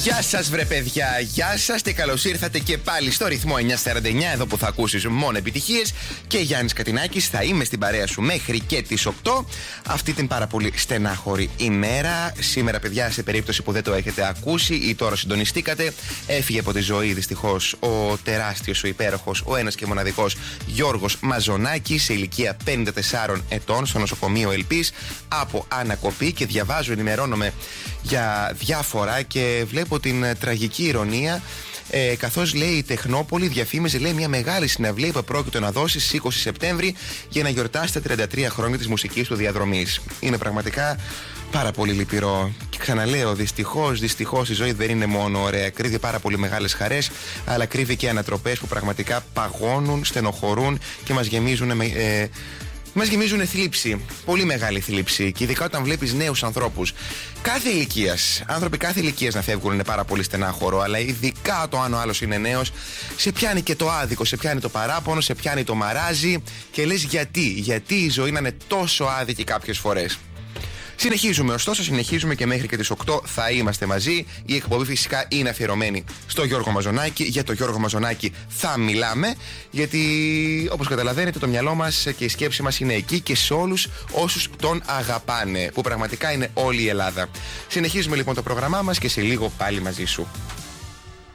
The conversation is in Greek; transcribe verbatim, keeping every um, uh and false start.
Γεια σας βρε παιδιά, γεια σας και καλώς ήρθατε και πάλι στο ρυθμό εννιακόσια σαράντα εννιά, εδώ που θα ακούσεις μόνο επιτυχίες. Και Γιάννης Κατινάκης, θα είμαι στην παρέα σου μέχρι και τις οκτώ αυτή την πάρα πολύ στενάχωρη ημέρα. Σήμερα παιδιά, σε περίπτωση που δεν το έχετε ακούσει ή τώρα συντονιστήκατε, έφυγε από τη ζωή δυστυχώς ο τεράστιος, ο υπέροχος, ο ένας και μοναδικός Γιώργος Μαζονάκης σε ηλικία πενήντα τεσσάρων ετών στο νοσοκομείο Ελπής από ανακοπή. Και διαβάζω, ενημερώνομαι για διάφορα και βλέπω την τραγική ηρωνία, ε, καθώς λέει η Τεχνόπολη, διαφήμιζε λέει μια μεγάλη συναυλία που πρόκειται να δώσει στις είκοσι Σεπτέμβρη για να γιορτάσει τα τριάντα τρία χρόνια της μουσικής του διαδρομής. Είναι πραγματικά πάρα πολύ λυπηρό. Και ξαναλέω, δυστυχώς, δυστυχώς η ζωή δεν είναι μόνο ωραία. Κρύβει πάρα πολύ μεγάλες χαρές, αλλά κρύβει και ανατροπές που πραγματικά παγώνουν, στενοχωρούν και μας γεμίζουν με. Ε, Μας γεμίζουν θλίψη, πολύ μεγάλη θλίψη. Και ειδικά όταν βλέπεις νέους ανθρώπους κάθε ηλικίας, άνθρωποι κάθε ηλικίας να φεύγουν είναι πάρα πολύ στενάχωρο. Αλλά ειδικά το αν ο άλλος είναι νέος, σε πιάνει και το άδικο, σε πιάνει το παράπονο, σε πιάνει το μαράζι. Και λες γιατί, γιατί η ζωή να είναι τόσο άδικη κάποιες φορές. Συνεχίζουμε, ωστόσο, συνεχίζουμε και μέχρι και τις οκτώ θα είμαστε μαζί. Η εκπομπή φυσικά είναι αφιερωμένη στο Γιώργο Μαζονάκη. Για το Γιώργο Μαζονάκη θα μιλάμε, γιατί όπως καταλαβαίνετε το μυαλό μας και η σκέψη μας είναι εκεί και σε όλους όσους τον αγαπάνε, που πραγματικά είναι όλη η Ελλάδα. Συνεχίζουμε λοιπόν το πρόγραμμά μας και σε λίγο πάλι μαζί σου.